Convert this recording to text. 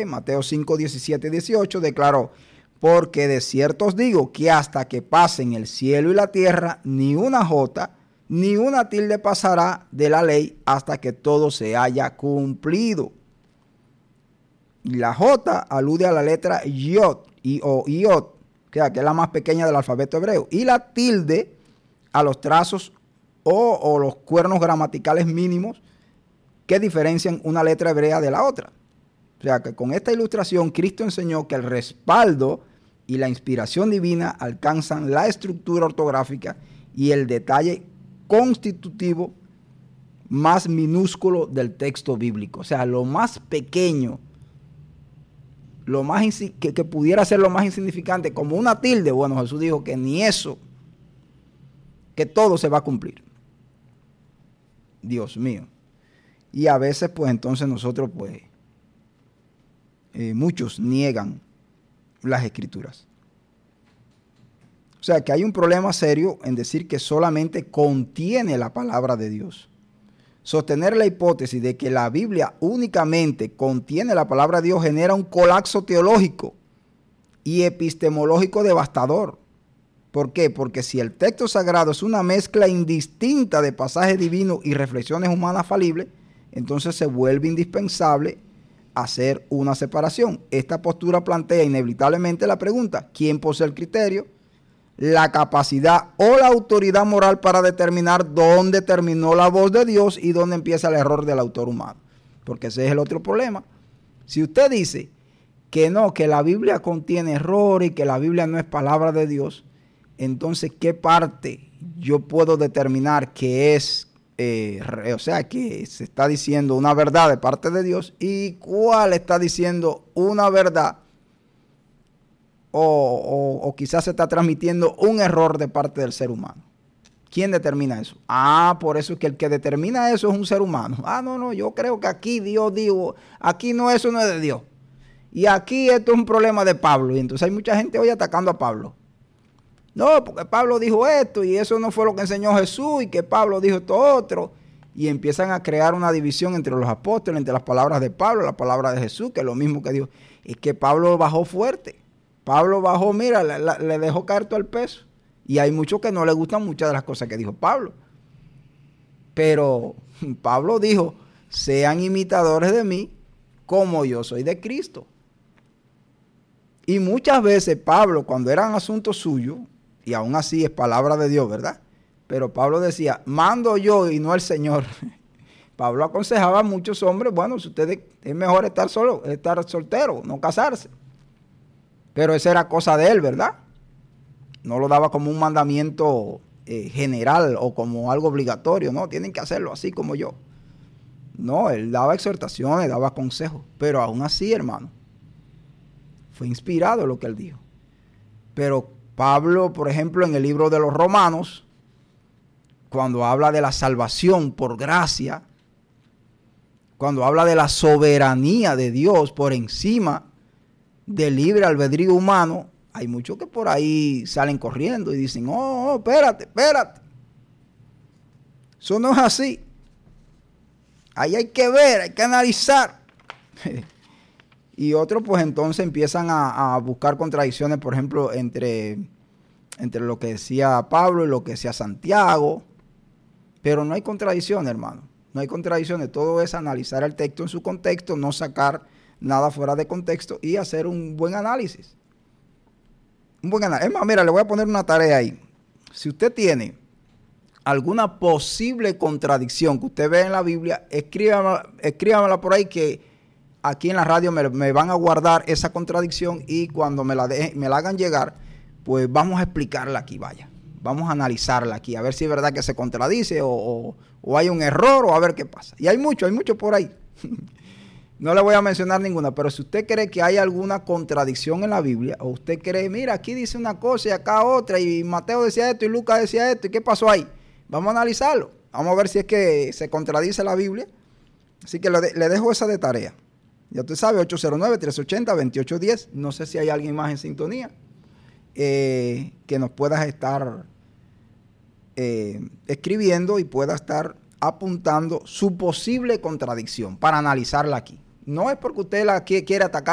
fue, Mateo 5, 17 y 18, declaró: porque de cierto os digo que hasta que pasen el cielo y la tierra, ni una jota, ni una tilde pasará de la ley hasta que todo se haya cumplido. Y la jota alude a la letra yod, o iod, que es la más pequeña del alfabeto hebreo. Y la tilde a los trazos o los cuernos gramaticales mínimos que diferencian una letra hebrea de la otra. O sea que con esta ilustración Cristo enseñó que el respaldo y la inspiración divina alcanzan la estructura ortográfica y el detalle constitutivo más minúsculo del texto bíblico. O sea, lo más pequeño, lo más que pudiera ser lo más insignificante, como una tilde. Bueno, Jesús dijo que ni eso, que todo se va a cumplir. Dios mío. Y a veces, pues entonces nosotros, pues, muchos niegan las escrituras. O sea que hay un problema serio en decir que solamente contiene la palabra de Dios. Sostener la hipótesis de que la Biblia únicamente contiene la palabra de Dios genera un colapso teológico y epistemológico devastador. ¿Por qué? Porque si el texto sagrado es una mezcla indistinta de pasajes divinos y reflexiones humanas falibles, entonces se vuelve indispensable hacer una separación. Esta postura plantea inevitablemente la pregunta: ¿quién posee el criterio, la capacidad o la autoridad moral para determinar dónde terminó la voz de Dios y dónde empieza el error del autor humano? Porque ese es el otro problema. Si usted dice que no, que la Biblia contiene error y que la Biblia no es palabra de Dios, entonces ¿qué parte yo puedo determinar que es, o sea, que se está diciendo una verdad de parte de Dios y cuál está diciendo una verdad o quizás se está transmitiendo un error de parte del ser humano? ¿Quién determina eso? Por eso es que el que determina eso es un ser humano. No, yo creo que aquí Dios dijo, aquí no, eso no es de Dios. Y aquí esto es un problema de Pablo. Y entonces hay mucha gente hoy atacando a Pablo. No, porque Pablo dijo esto y eso no fue lo que enseñó Jesús y que Pablo dijo esto otro. Y empiezan a crear una división entre los apóstoles, entre las palabras de Pablo y las palabras de Jesús, que es lo mismo que dijo. Es que Pablo bajó fuerte. Pablo bajó, mira, le dejó caer todo el peso. Y hay muchos que no les gustan muchas de las cosas que dijo Pablo. Pero Pablo dijo: sean imitadores de mí como yo soy de Cristo. Y muchas veces Pablo, cuando eran asuntos suyos, y aún así es palabra de Dios, ¿verdad? Pero Pablo decía: mando yo y no el Señor. Pablo aconsejaba a muchos hombres: bueno, si ustedes, es mejor estar soltero, no casarse. Pero esa era cosa de él, ¿verdad? No lo daba como un mandamiento general o como algo obligatorio. No, tienen que hacerlo así como yo. No, él daba exhortaciones, daba consejos. Pero aún así, hermano, fue inspirado lo que él dijo. Pero Pablo, por ejemplo, en el libro de los Romanos, cuando habla de la salvación por gracia, cuando habla de la soberanía de Dios por encima del libre albedrío humano, hay muchos que por ahí salen corriendo y dicen: espérate. Eso no es así. Ahí hay que ver, hay que analizar. Y otros pues entonces empiezan a buscar contradicciones, por ejemplo, entre lo que decía Pablo y lo que decía Santiago. Pero no hay contradicciones, hermano. No hay contradicciones. Todo es analizar el texto en su contexto, no sacar nada fuera de contexto y hacer un buen análisis. Es más, mira, le voy a poner una tarea ahí. Si usted tiene alguna posible contradicción que usted ve en la Biblia, escríbamela por ahí, que aquí en la radio me van a guardar esa contradicción y cuando me la hagan llegar, pues vamos a explicarla aquí, vaya. Vamos a analizarla aquí, a ver si es verdad que se contradice o hay un error o a ver qué pasa. Y hay mucho por ahí. No le voy a mencionar ninguna, pero si usted cree que hay alguna contradicción en la Biblia, o usted cree, mira, aquí dice una cosa y acá otra, y Mateo decía esto y Lucas decía esto, ¿y qué pasó ahí? Vamos a analizarlo. Vamos a ver si es que se contradice la Biblia. Así que le dejo esa de tarea. Ya usted sabe, 809-380-2810. No sé si hay alguien más en sintonía que nos pueda estar escribiendo y pueda estar apuntando su posible contradicción para analizarla aquí. No es porque usted quiere atacar